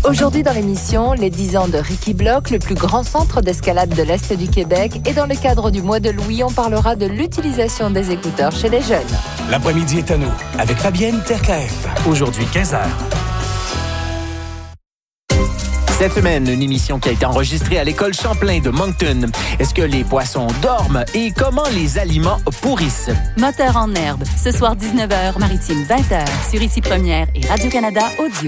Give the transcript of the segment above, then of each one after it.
Aujourd'hui dans l'émission, les 10 ans de Ricky Block, le plus grand centre d'escalade de l'Est du Québec. Et dans le cadre du mois de Louis, on parlera de l'utilisation des écouteurs chez les jeunes. L'après-midi est à nous, avec Fabienne Terkaef. Aujourd'hui, 15h. Cette semaine, une émission qui a été enregistrée à l'école Champlain de Moncton. Est-ce que les poissons dorment et comment les aliments pourrissent? Moteur en herbe, ce soir 19h, Maritime 20h, sur Ici Première et Radio-Canada Audio.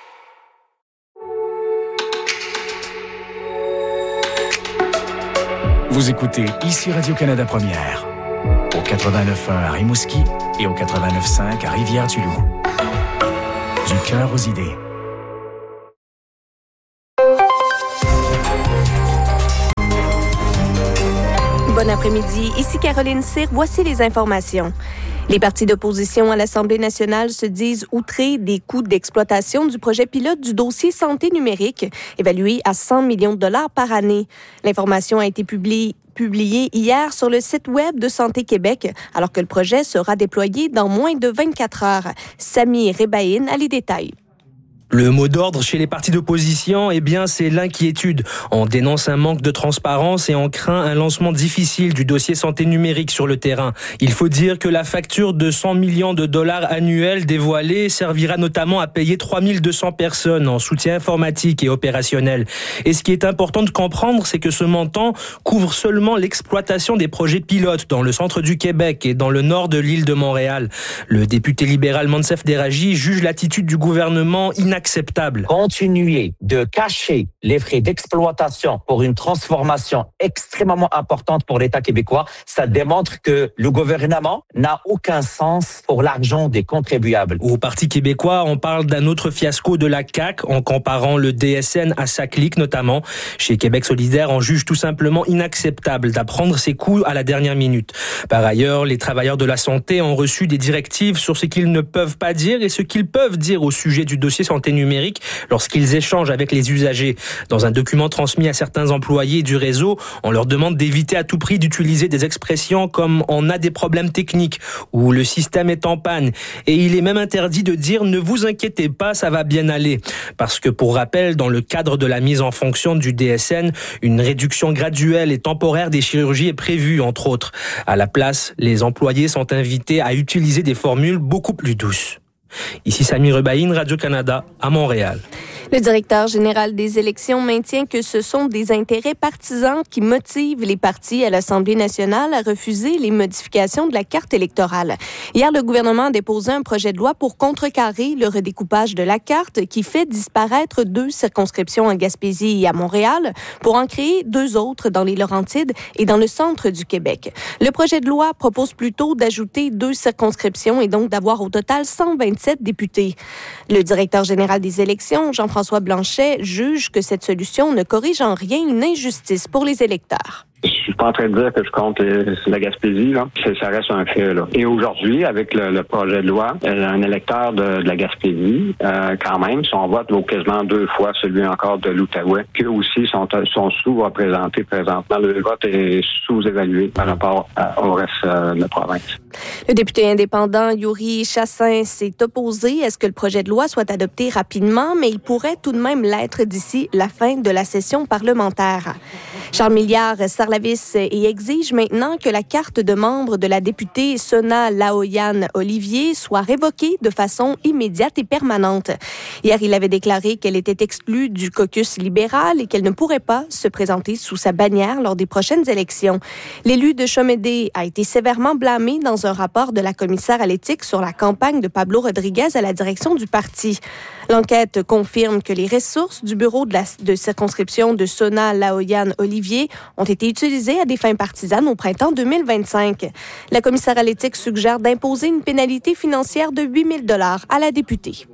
Vous écoutez Ici Radio-Canada Première, au 89.1 à Rimouski et au 89.5 à Rivière-du-Loup. Du cœur aux idées. Bon après-midi, ici Caroline Cyr, voici les informations. Les partis d'opposition à l'Assemblée nationale se disent outrés des coûts d'exploitation du projet pilote du dossier santé numérique, évalué à 100 millions de dollars par année. L'information a été publiée hier sur le site web de Santé Québec, alors que le projet sera déployé dans moins de 24 heures. Sami Rebaïn a les détails. Le mot d'ordre chez les partis d'opposition, c'est l'inquiétude. On dénonce un manque de transparence et on craint un lancement difficile du dossier santé numérique sur le terrain. Il faut dire que la facture de 100 millions de dollars annuels dévoilée servira notamment à payer 3200 personnes en soutien informatique et opérationnel. Et ce qui est important de comprendre, c'est que ce montant couvre seulement l'exploitation des projets pilotes dans le centre du Québec et dans le nord de l'île de Montréal. Le député libéral Monsef Déragi juge l'attitude du gouvernement inacceptable. Continuer de cacher les frais d'exploitation pour une transformation extrêmement importante pour l'État québécois, ça démontre que le gouvernement n'a aucun sens pour l'argent des contribuables. Au Parti québécois, on parle d'un autre fiasco de la CAQ en comparant le DSN à SACLIC notamment. Chez Québec solidaire, on juge tout simplement inacceptable d'apprendre ces coûts à la dernière minute. Par ailleurs, les travailleurs de la santé ont reçu des directives sur ce qu'ils ne peuvent pas dire et ce qu'ils peuvent dire au sujet du dossier santé numérique lorsqu'ils échangent avec les usagers. Dans un document transmis à certains employés du réseau, on leur demande d'éviter à tout prix d'utiliser des expressions comme « on a des problèmes techniques » ou « le système est en panne ». Et il est même interdit de dire « ne vous inquiétez pas, ça va bien aller ». Parce que pour rappel, dans le cadre de la mise en fonction du DSN, une réduction graduelle et temporaire des chirurgies est prévue, entre autres. À la place, les employés sont invités à utiliser des formules beaucoup plus douces. Ici Sami Rebaïn, Radio-Canada, à Montréal. Le directeur général des élections maintient que ce sont des intérêts partisans qui motivent les partis à l'Assemblée nationale à refuser les modifications de la carte électorale. Hier, le gouvernement a déposé un projet de loi pour contrecarrer le redécoupage de la carte qui fait disparaître 2 circonscriptions en Gaspésie et à Montréal pour en créer 2 autres dans les Laurentides et dans le centre du Québec. Le projet de loi propose plutôt d'ajouter 2 circonscriptions et donc d'avoir au total 127 députés. Le directeur général des élections, Jean-François Blanchet, juge que cette solution ne corrige en rien une injustice pour les électeurs. Je suis pas en train de dire que je compte la Gaspésie, là. Ça reste un fait, là. Et aujourd'hui, avec le projet de loi, un électeur de la Gaspésie, quand même, son vote vaut quasiment 2 fois celui encore de l'Outaouais, qui aussi sont sous-représentés présentement. Le vote est sous-évalué par rapport au reste de la province. Le député indépendant Yuri Chassin s'est opposé à ce que le projet de loi soit adopté rapidement, mais il pourrait tout de même l'être d'ici la fin de la session parlementaire. Charles Milliard serre la vis et exige maintenant que la carte de membre de la députée Sona Laoyan-Olivier soit révoquée de façon immédiate et permanente. Hier, il avait déclaré qu'elle était exclue du caucus libéral et qu'elle ne pourrait pas se présenter sous sa bannière lors des prochaines élections. L'élu de Chomédé a été sévèrement blâmé dans un rapport de la commissaire à l'éthique sur la campagne de Pablo Rodriguez à la direction du parti. L'enquête confirme que les ressources du bureau de circonscription de Sona Laoyan-Olivier ont été utilisées à des fins partisanes au printemps 2025. La commissaire à l'éthique suggère d'imposer une pénalité financière de 8 000 $ à la députée.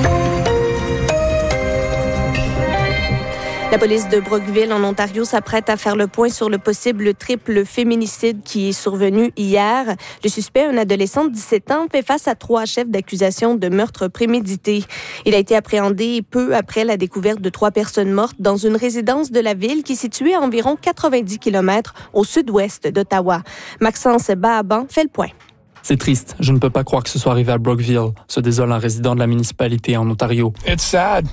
La police de Brockville, en Ontario, s'apprête à faire le point sur le possible triple féminicide qui est survenu hier. Le suspect, un adolescent de 17 ans, fait face à 3 chefs d'accusation de meurtre prémédité. Il a été appréhendé peu après la découverte de 3 personnes mortes dans une résidence de la ville qui est située à environ 90 km au sud-ouest d'Ottawa. Maxence Bahaban fait le point. C'est triste. Je ne peux pas croire que ce soit arrivé à Brockville, se désole un résident de la municipalité en Ontario. It's sad.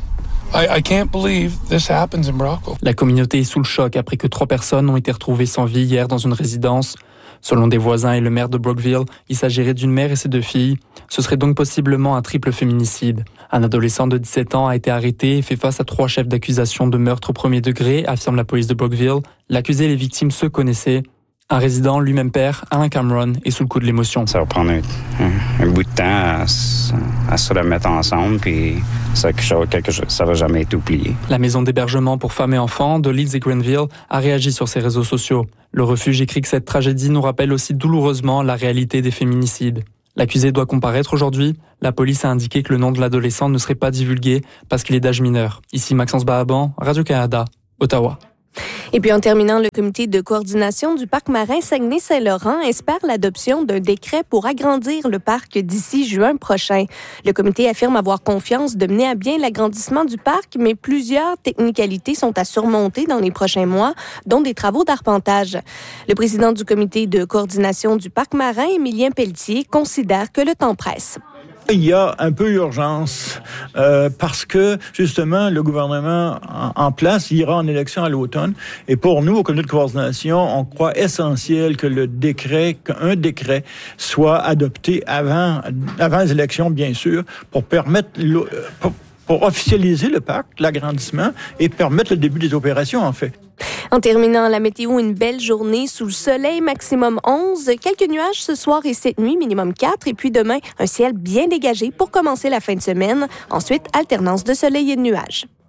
I can't believe this happens in Brockville. La communauté est sous le choc après que 3 personnes ont été retrouvées sans vie hier dans une résidence. Selon des voisins et le maire de Brockville, il s'agirait d'une mère et ses 2 filles. Ce serait donc possiblement un triple féminicide. Un adolescent de 17 ans a été arrêté et fait face à 3 chefs d'accusation de meurtre au premier degré, affirme la police de Brockville. L'accusé et les victimes se connaissaient. Un résident, lui-même père, Alan Cameron, est sous le coup de l'émotion. Ça va prendre un bout de temps à se remettre ensemble, puis ça va jamais être oublié. La maison d'hébergement pour femmes et enfants de Leeds et Grenville a réagi sur ses réseaux sociaux. Le refuge écrit que cette tragédie nous rappelle aussi douloureusement la réalité des féminicides. L'accusé doit comparaître aujourd'hui. La police a indiqué que le nom de l'adolescent ne serait pas divulgué parce qu'il est d'âge mineur. Ici Maxence Bahaban, Radio-Canada, Ottawa. Et puis en terminant, le comité de coordination du parc marin Saguenay-Saint-Laurent espère l'adoption d'un décret pour agrandir le parc d'ici juin prochain. Le comité affirme avoir confiance de mener à bien l'agrandissement du parc, mais plusieurs technicalités sont à surmonter dans les prochains mois, dont des travaux d'arpentage. Le président du comité de coordination du parc marin, Émilien Pelletier, considère que le temps presse. Il y a un peu urgence parce que, justement, le gouvernement en place ira en élection à l'automne. Et pour nous, au comité de coordination, on croit essentiel que qu'un décret soit adopté avant les élections, bien sûr, pour permettre pour officialiser le parc, l'agrandissement, et permettre le début des opérations, en fait. En terminant, la météo, une belle journée sous le soleil, maximum 11. Quelques nuages ce soir et cette nuit, minimum 4. Et puis demain, un ciel bien dégagé pour commencer la fin de semaine. Ensuite, alternance de soleil et de nuages.